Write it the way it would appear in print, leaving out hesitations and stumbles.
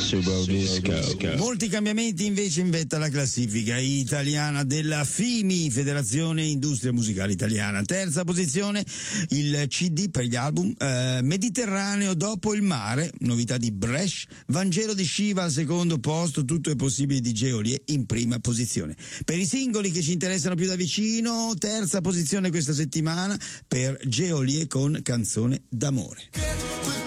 Subo Disco. Molti cambiamenti invece in vetta alla classifica italiana della FIMI, Federazione Industria Musicale Italiana. Terza posizione il CD per gli album Mediterraneo dopo il mare, novità di Bresh, Vangelo di Shiva al secondo posto, Tutto è possibile di Geolier in prima posizione. Per i singoli che ci interessano più da vicino, terza posizione questa settimana per Geolier con Canzone d'amore.